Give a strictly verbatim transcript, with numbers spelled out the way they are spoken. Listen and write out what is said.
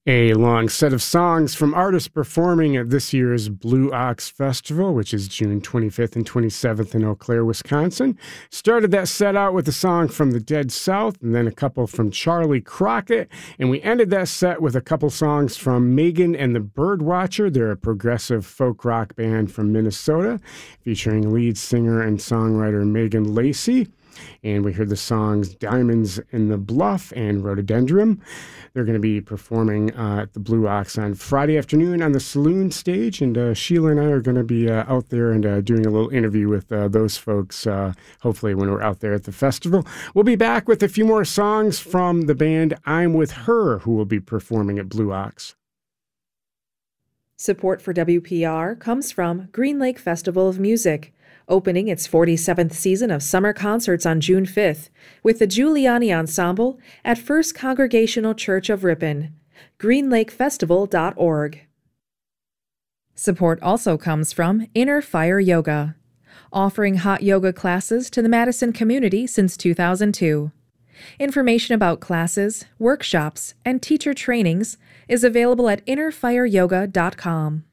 A long set of songs from artists performing at this year's Blue Ox Festival, which is June twenty-fifth and twenty-seventh in Eau Claire, Wisconsin. Started that set out with a song from the Dead South, and then a couple from Charlie Crockett. And we ended that set with a couple songs from Megan and the Birdwatcher. They're a progressive folk rock band from Minnesota, featuring lead singer and songwriter Megan Lacey. And we heard the songs Diamonds in the Bluff and Rhododendron. They're going to be performing uh, at the Blue Ox on Friday afternoon on the Saloon stage. And uh, Sheila and I are going to be uh, out there and uh, doing a little interview with uh, those folks, uh, hopefully when we're out there at the festival. We'll be back with a few more songs from the band I'm With Her, who will be performing at Blue Ox. Support for W P R comes from Green Lake Festival of Music, opening its forty-seventh season of summer concerts on June fifth with the Giuliani Ensemble at First Congregational Church of Ripon. green lake festival dot org. Support also comes from Inner Fire Yoga, offering hot yoga classes to the Madison community since two thousand two. Information about classes, workshops, and teacher trainings is available at inner fire yoga dot com.